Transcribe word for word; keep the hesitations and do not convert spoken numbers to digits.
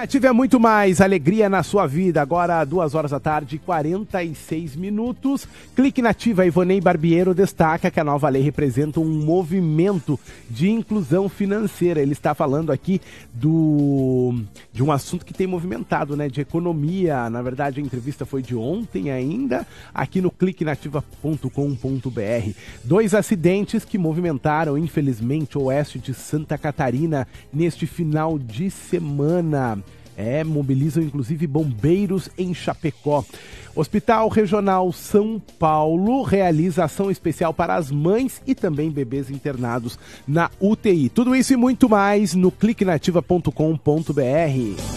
Nativa é muito mais alegria na sua vida. Agora, duas horas da tarde, quarenta e seis minutos. Clique Nativa. Ivonei Barbiero destaca que a nova lei representa um movimento de inclusão financeira. Ele está falando aqui do, de um assunto que tem movimentado, né? De economia. Na verdade, a entrevista foi de ontem ainda, aqui no clique nativa ponto com ponto b r. Dois acidentes que movimentaram, infelizmente, o oeste de Santa Catarina neste final de semana. É, mobilizam inclusive bombeiros em Chapecó. Hospital Regional São Paulo realiza ação especial para as mães e também bebês internados na U T I. Tudo isso e muito mais no clique nativa ponto com ponto b r.